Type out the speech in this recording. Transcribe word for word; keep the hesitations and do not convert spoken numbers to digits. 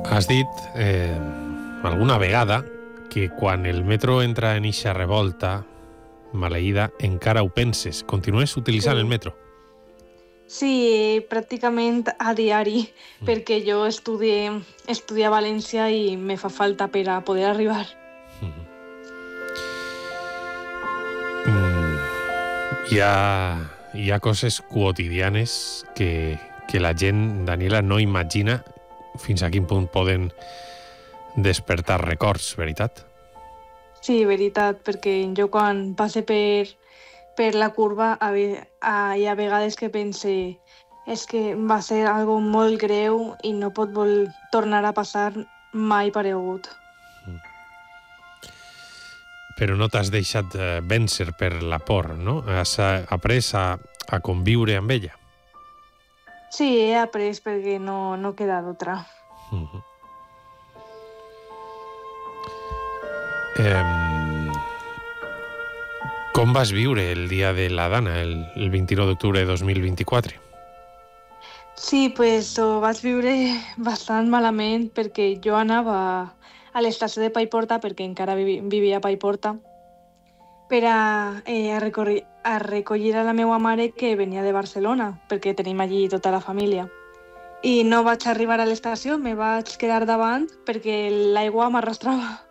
Has dit eh, alguna vegada que quan el metro entra en eixa revolta maleïda encara ho penses. Continues utilitzant Sí. el metro? Sí, pràcticament a diari, Mm. perquè jo estudie, estudie a València i me fa falta per a poder arribar. Mm. Mm. Hi ha, hi ha coses quotidianes que, que la gent, Daniela, no imagina fins a quin punt poden despertar records, veritat? Sí, veritat, perquè jo quan passe per, per la curva a ve- a- hi ha vegades que pense és que va ser algo molt greu i no pot vol tornar a passar mai paregut. Però no t'has deixat eh, vèncer per la por, no? Has eh, après a, a conviure amb ella. Sí, he après perquè no, no queda d'altra. Mhm. Em, com vas viure el dia de la Dana, el, el vint-i-nou d'octubre de dos mil vint-i-quatre? Sí, pues ho vaig viure bastant malament perquè jo anava a l'estació de Paiporta, perquè encara vivi, vivia a Paiporta, per a, eh, a, recorri, a recollir a la meva mare que venia de Barcelona, perquè tenim allí tota la família. I no vaig arribar a l'estació, me vaig quedar davant perquè l'aigua m'arrastrava.